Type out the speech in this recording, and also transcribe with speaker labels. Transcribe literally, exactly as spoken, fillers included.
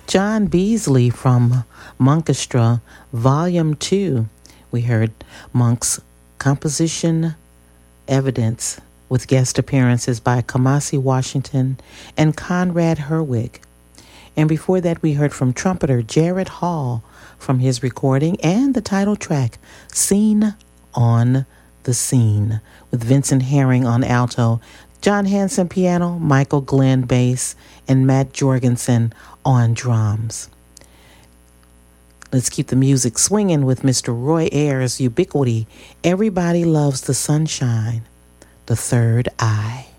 Speaker 1: John Beasley from Monkestra, Volume two. We heard Monk's composition Evidence with guest appearances by Kamasi Washington and Conrad Herwig. And before that, we heard from trumpeter Jared Hall from his recording and the title track, Scene on the Scene, with Vincent Herring on alto, John Hanson piano, Michael Glenn bass, and Matt Jorgensen on drums. Let's keep the music swinging with Mister Roy Ayers' Ubiquity, Everybody Loves the Sunshine, The Third Eye.